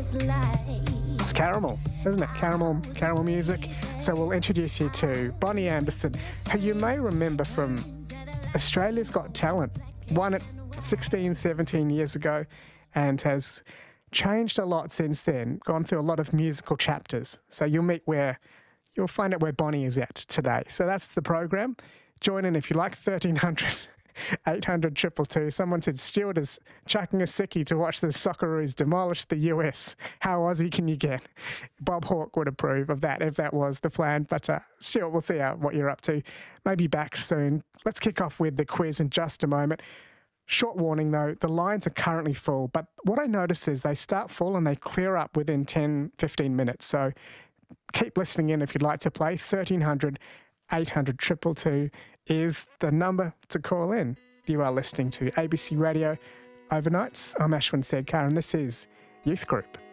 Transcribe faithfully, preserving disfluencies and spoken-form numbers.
It's caramel, isn't it? Caramel, caramel music. So we'll introduce you to Bonnie Anderson, who you may remember from Australia's Got Talent. Won it sixteen, seventeen years ago and has changed a lot since then, gone through a lot of musical chapters. So you'll meet where, you'll find out where Bonnie is at today. So that's the program. Join in if you like, thirteen hundred, eight hundred, two two two. Someone said Stuart is chucking a sickie to watch the Socceroos demolish the U S. How Aussie can you get? Bob Hawke would approve of that if that was the plan. But uh, Stuart, we'll see how, what you're up to. Maybe back soon. Let's kick off with the quiz in just a moment. Short warning though, the lines are currently full, but what I notice is they start full and they clear up within ten, fifteen minutes. So keep listening in if you'd like to play. thirteen hundred, eight hundred, two two two is the number to call in. You are listening to A B C Radio Overnights. I'm Ashwin Sedkar and this is Youth Group.